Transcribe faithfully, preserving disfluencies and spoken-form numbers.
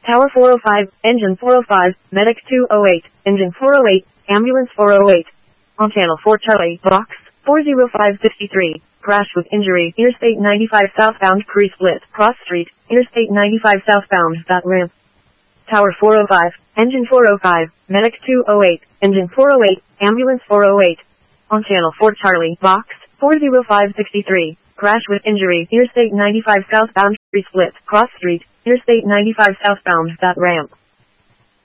Tower four oh five, Engine four oh five, Medic two oh eight, Engine four oh eight, Ambulance four oh eight. On Channel four Charlie, Box four oh five six three. Crash with injury, Interstate ninety-five southbound pre-split, cross street, Interstate ninety-five southbound, that ramp. Tower four oh five, Engine four oh five, Medic two oh eight, Engine four oh eight, Ambulance four oh eight. On Channel four Charlie, Box four oh five six three. Crash with injury, Interstate ninety-five southbound pre-split, cross street, Interstate ninety-five southbound, that ramp.